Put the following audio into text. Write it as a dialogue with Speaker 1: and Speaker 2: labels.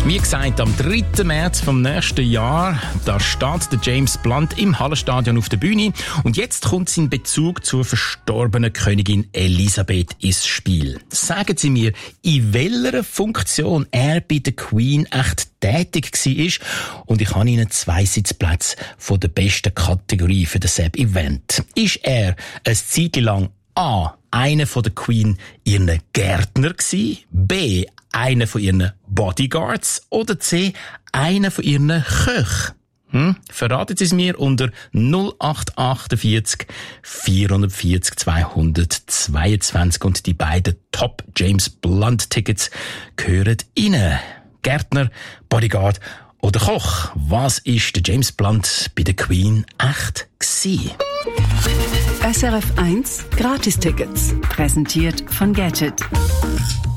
Speaker 1: Wie gesagt, am 3. März vom nächsten Jahr, da steht der James Blunt im Hallenstadion auf der Bühne. Und jetzt kommt sein Bezug zur verstorbenen Königin Elisabeth ins Spiel. Sagen Sie mir, in welcher Funktion er bei der Queen echt tätig war. Und ich habe Ihnen 2 Sitzplätze von der besten Kategorie für das Event. Ist er eine Zeit lang A, einer von der Queen ihren Gärtner gsi, B, einer von ihren Bodyguards oder C, einer von ihren Köchen? Verraten Sie es mir unter 0848 440 222 und die beiden Top James Blunt Tickets gehören Ihnen. Gärtner, Bodyguard oder Koch? Was ist der James Blunt bei der Queen echt gsi?
Speaker 2: SRF 1 Gratistickets, präsentiert von Gadget.